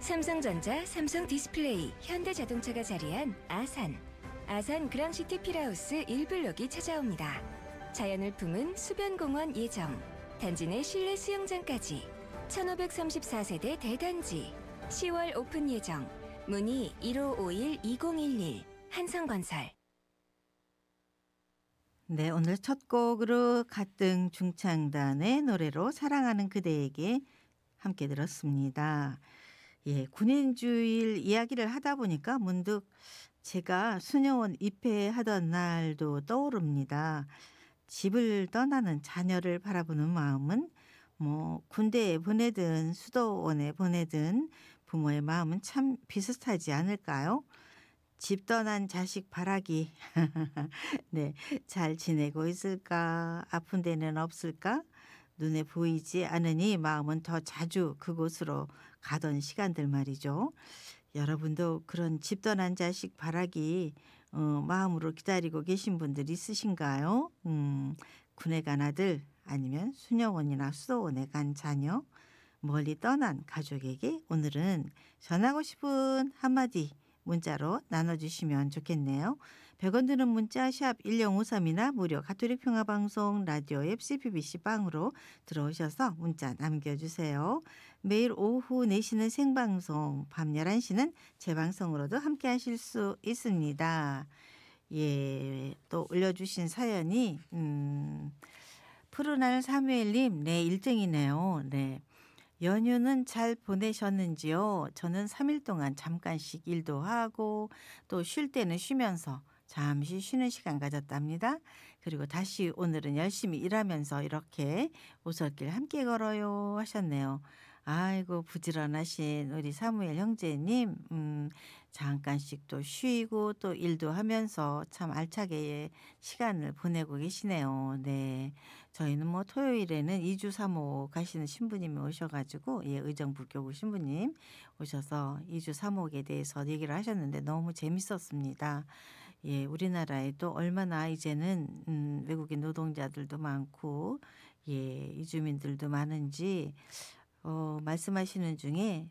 삼성전자, 삼성디스플레이, 현대자동차가 자리한 아산. 아산 그랑시티 필하우스 1블록이 찾아옵니다. 자연을 품은 수변공원 예정. 단지 내 실내 수영장까지. 1534세대 대단지. 10월 오픈 예정. 문의 1551-2011 한성건설. 네, 오늘 첫 곡으로 가등 중창단의 노래로 사랑하는 그대에게 함께 들었습니다. 예, 군인주일 이야기를 하다 보니까 문득 제가 수녀원 입회하던 날도 떠오릅니다. 집을 떠나는 자녀를 바라보는 마음은 군대에 보내든 수도원에 보내든 부모의 마음은 참 비슷하지 않을까요? 집 떠난 자식 바라기. 네, 잘 지내고 있을까? 아픈 데는 없을까? 눈에 보이지 않으니 마음은 더 자주 그곳으로 가던 시간들 말이죠. 여러분도 그런 집 떠난 자식 바라기 마음으로 기다리고 계신 분들 있으신가요? 군에 간 아들 아니면 수녀원이나 수도원에 간 자녀, 멀리 떠난 가족에게 오늘은 전하고 싶은 한마디 문자로 나눠주시면 좋겠네요. 100원 드는 문자 샵 1053이나 무료 가톨릭 평화방송 라디오 앱 CPBC 빵으로 들어오셔서 문자 남겨주세요. 매일 오후 4시는 생방송, 밤 11시는 재방송으로도 함께 하실 수 있습니다. 예, 또 올려주신 사연이 푸른알 사무엘님, 네, 1등이네요. 네. 연휴는 잘 보내셨는지요? 저는 3일 동안 잠깐씩 일도 하고 또 쉴 때는 쉬면서 잠시 쉬는 시간 가졌답니다. 그리고 다시 오늘은 열심히 일하면서 이렇게 오솔길 함께 걸어요 하셨네요. 아이고 부지런하신 우리 사무엘 형제님, 잠깐씩 또 쉬고 또 일도 하면서 참 알차게 시간을 보내고 계시네요. 네, 저희는 토요일에는 2주 3호 가시는 신부님이 오셔가지고 의정부교구 신부님 오셔서 2주 3호에 대해서 얘기를 하셨는데 너무 재밌었습니다. 예, 우리나라에 또 얼마나 이제는 외국인 노동자들도 많고 이주민들도 많은지 말씀하시는 중에